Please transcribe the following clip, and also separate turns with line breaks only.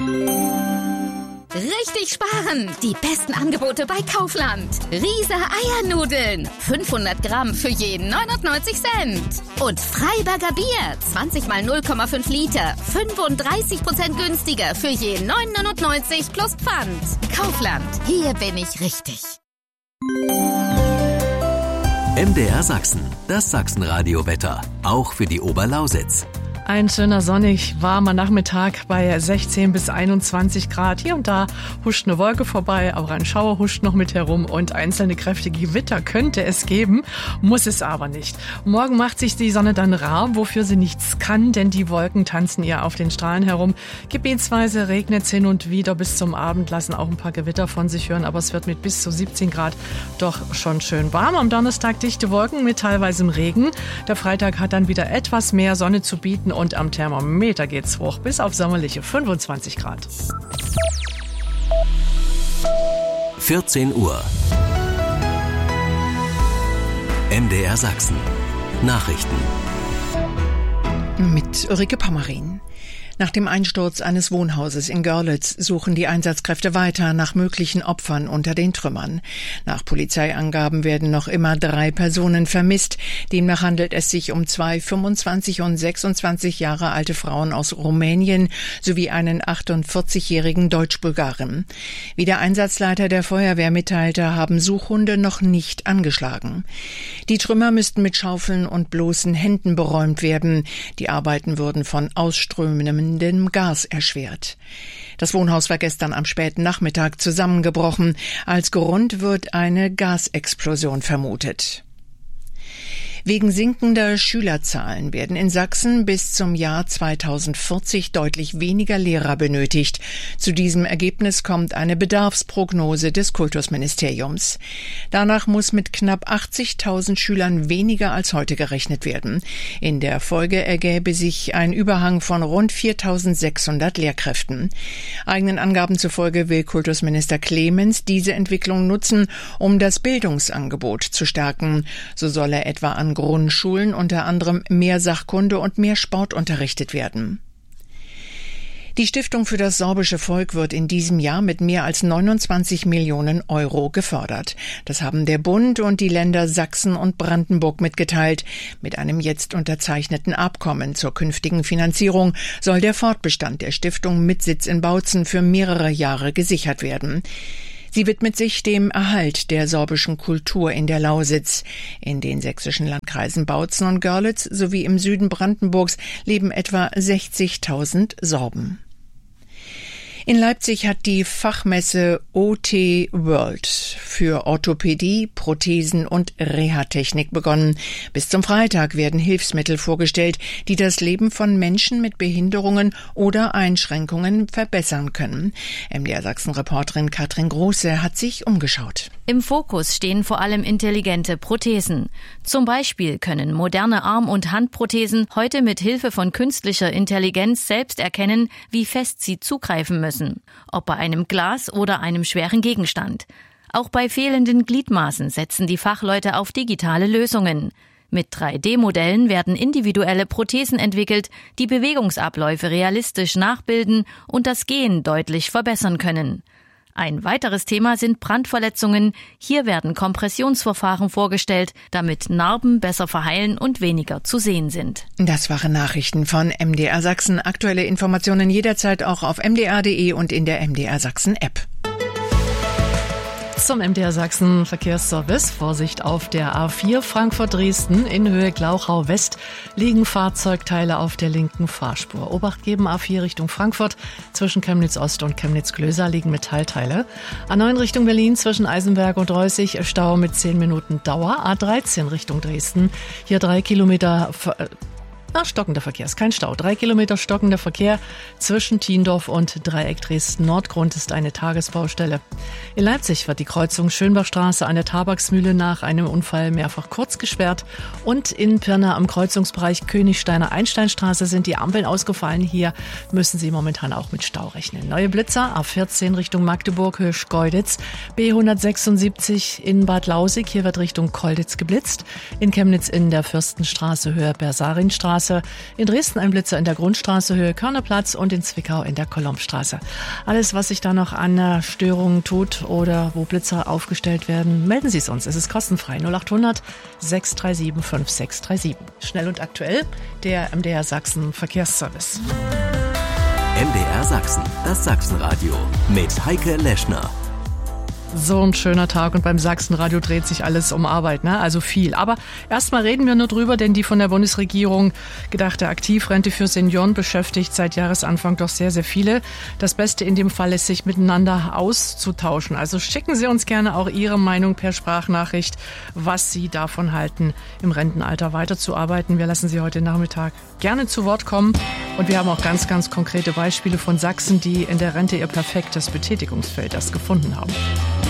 Richtig sparen! Die besten Angebote bei Kaufland. Riese Eiernudeln. 500 Gramm für jeden 99 Cent. Und Freiberger Bier. 20 mal 0,5 Liter. 35% günstiger für jeden 9,99 plus Pfand. Kaufland. Hier bin ich richtig.
MDR Sachsen. Das Sachsenradio-Wetter. Auch für die Oberlausitz.
Ein schöner sonnig warmer Nachmittag bei 16 bis 21 Grad. Hier und da huscht eine Wolke vorbei, auch ein Schauer huscht noch mit herum und einzelne kräftige Gewitter könnte es geben, muss es aber nicht. Morgen macht sich die Sonne dann rar, wofür sie nichts kann, denn die Wolken tanzen ihr auf den Strahlen herum. Gebietsweise regnet es hin und wieder bis zum Abend, lassen auch ein paar Gewitter von sich hören, aber es wird mit bis zu 17 Grad doch schon schön warm. Am Donnerstag dichte Wolken mit teilweise Regen. Der Freitag hat dann wieder etwas mehr Sonne zu bieten und am Thermometer geht's hoch bis auf sommerliche 25 Grad.
14 Uhr. MDR Sachsen. Nachrichten.
Mit Ulrike Pommerin. Nach dem Einsturz eines Wohnhauses in Görlitz suchen die Einsatzkräfte weiter nach möglichen Opfern unter den Trümmern. Nach Polizeiangaben werden noch immer 3 Personen vermisst. Demnach handelt es sich um 2 25 und 26 Jahre alte Frauen aus Rumänien sowie einen 48-jährigen Deutsch-Bulgaren. Wie der Einsatzleiter der Feuerwehr mitteilte, haben Suchhunde noch nicht angeschlagen. Die Trümmer müssten mit Schaufeln und bloßen Händen beräumt werden. Die Arbeiten würden von ausströmendem Gas erschwert. Das Wohnhaus war gestern am späten Nachmittag zusammengebrochen. Als Grund wird eine Gasexplosion vermutet. Wegen sinkender Schülerzahlen werden in Sachsen bis zum Jahr 2040 deutlich weniger Lehrer benötigt. Zu diesem Ergebnis kommt eine Bedarfsprognose des Kultusministeriums. Danach muss mit knapp 80.000 Schülern weniger als heute gerechnet werden. In der Folge ergäbe sich ein Überhang von rund 4.600 Lehrkräften. Eigenen Angaben zufolge will Kultusminister Clemens diese Entwicklung nutzen, um das Bildungsangebot zu stärken. So soll er etwa an Grundschulen unter anderem mehr Sachkunde und mehr Sport unterrichtet werden. Die Stiftung für das sorbische Volk wird in diesem Jahr mit mehr als 29 Millionen Euro gefördert. Das haben der Bund und die Länder Sachsen und Brandenburg mitgeteilt. Mit einem jetzt unterzeichneten Abkommen zur künftigen Finanzierung soll der Fortbestand der Stiftung mit Sitz in Bautzen für mehrere Jahre gesichert werden. Sie widmet sich dem Erhalt der sorbischen Kultur in der Lausitz. In den sächsischen Landkreisen Bautzen und Görlitz sowie im Süden Brandenburgs leben etwa 60.000 Sorben. In Leipzig hat die Fachmesse OT World für Orthopädie, Prothesen und Reha-Technik begonnen. Bis zum Freitag werden Hilfsmittel vorgestellt, die das Leben von Menschen mit Behinderungen oder Einschränkungen verbessern können. MDR Sachsen-Reporterin Katrin Große hat sich umgeschaut.
Im Fokus stehen vor allem intelligente Prothesen. Zum Beispiel können moderne Arm- und Handprothesen heute mit Hilfe von künstlicher Intelligenz selbst erkennen, wie fest sie zugreifen müssen, ob bei einem Glas oder einem schweren Gegenstand. Auch bei fehlenden Gliedmaßen setzen die Fachleute auf digitale Lösungen. Mit 3D-Modellen werden individuelle Prothesen entwickelt, die Bewegungsabläufe realistisch nachbilden und das Gehen deutlich verbessern können. Ein weiteres Thema sind Brandverletzungen. Hier werden Kompressionsverfahren vorgestellt, damit Narben besser verheilen und weniger zu sehen sind.
Das waren Nachrichten von MDR Sachsen. Aktuelle Informationen jederzeit auch auf mdr.de und in der MDR Sachsen App.
Zum MDR Sachsen Verkehrsservice. Vorsicht auf der A4 Frankfurt-Dresden in Höhe Glauchau West liegen Fahrzeugteile auf der linken Fahrspur. Obacht geben A4 Richtung Frankfurt. Zwischen Chemnitz Ost und Chemnitz Klöser liegen Metallteile. A9 Richtung Berlin zwischen Eisenberg und Reußig Stau mit 10 Minuten Dauer. A13 Richtung Dresden. Hier 3 Kilometer stockender Verkehr, ist kein Stau. 3 Kilometer stockender Verkehr zwischen Tiendorf und Dreieck Dresden-Nordgrund ist eine Tagesbaustelle. In Leipzig wird die Kreuzung Schönbachstraße an der Tabaksmühle nach einem Unfall mehrfach kurz gesperrt. Und in Pirna am Kreuzungsbereich Königsteiner-Einsteinstraße sind die Ampeln ausgefallen. Hier müssen Sie momentan auch mit Stau rechnen. Neue Blitzer, A14 Richtung Magdeburg, Höhe Schkeuditz, B176 in Bad Lausig. Hier wird Richtung Kolditz geblitzt. In Chemnitz in der Fürstenstraße, Höhe Bersarinstraße. Straße, in Dresden ein Blitzer in der Grundstraße Höhe Körnerplatz und in Zwickau in der Kolombstraße. Alles, was sich da noch an Störungen tut oder wo Blitzer aufgestellt werden, melden Sie es uns. Es ist kostenfrei. 0800 637 5637. Schnell und aktuell, der MDR Sachsen Verkehrsservice.
MDR Sachsen, das Sachsenradio mit Heike Leschner.
So ein schöner Tag und beim Sachsenradio dreht sich alles um Arbeit, ne? Also viel. Aber erstmal reden wir nur drüber, denn die von der Bundesregierung gedachte Aktivrente für Senioren beschäftigt seit Jahresanfang doch sehr, sehr viele. Das Beste in dem Fall ist, sich miteinander auszutauschen. Also schicken Sie uns gerne auch Ihre Meinung per Sprachnachricht, was Sie davon halten, im Rentenalter weiterzuarbeiten. Wir lassen Sie heute Nachmittag gerne zu Wort kommen. Und wir haben auch ganz, ganz konkrete Beispiele von Sachsen, die in der Rente ihr perfektes Betätigungsfeld erst gefunden haben.